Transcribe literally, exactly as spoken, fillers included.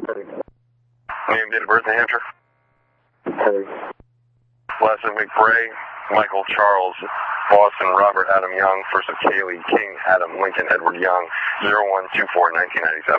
Name, date of birth, New Hampshire. Heather. Last name McBray, Michael Charles, Boston, Robert Adam Young, first of Kaylee, King, Adam Lincoln, Edward Young, zero one two four, nineteen ninety-seven.